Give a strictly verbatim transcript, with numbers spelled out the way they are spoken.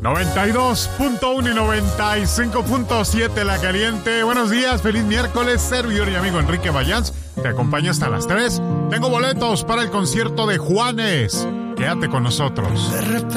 noventa y dos punto uno y noventa y cinco punto siete La Caliente. Buenos días, feliz miércoles. Servidor y amigo Enrique Vallanz te acompaña hasta las tres. Tengo boletos para el concierto de Juanes. Quédate con nosotros. De repente